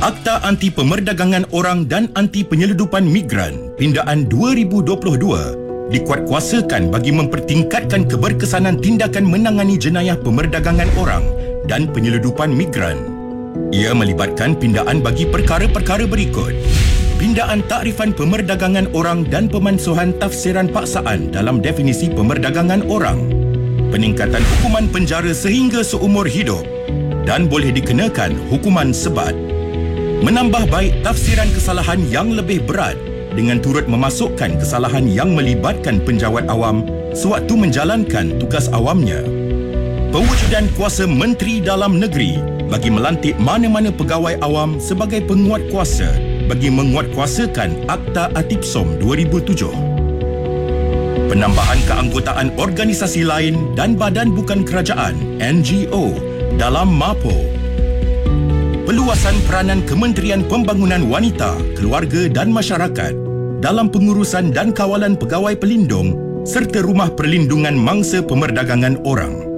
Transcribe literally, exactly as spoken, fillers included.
Akta Anti Pemerdagangan Orang dan Anti Penyeludupan Migran Pindaan dua ribu dua puluh dua dikuatkuasakan bagi mempertingkatkan keberkesanan tindakan menangani jenayah pemerdagangan orang dan penyeludupan migran. Ia melibatkan pindaan bagi perkara-perkara berikut: pindaan takrifan pemerdagangan orang dan pemansuhan tafsiran paksaan dalam definisi pemerdagangan orang, peningkatan hukuman penjara sehingga seumur hidup dan boleh dikenakan hukuman sebat, menambah baik tafsiran kesalahan yang lebih berat dengan turut memasukkan kesalahan yang melibatkan penjawat awam sewaktu menjalankan tugas awamnya, pewujudan kuasa Menteri Dalam Negeri bagi melantik mana-mana pegawai awam sebagai penguat kuasa bagi menguatkuasakan Akta Atipsom dua ribu tujuh, penambahan keanggotaan organisasi lain dan badan bukan kerajaan N G O dalam MAPO, peluasan peranan Kementerian Pembangunan Wanita, Keluarga dan Masyarakat dalam pengurusan dan kawalan pegawai pelindung serta rumah perlindungan mangsa pemerdagangan orang.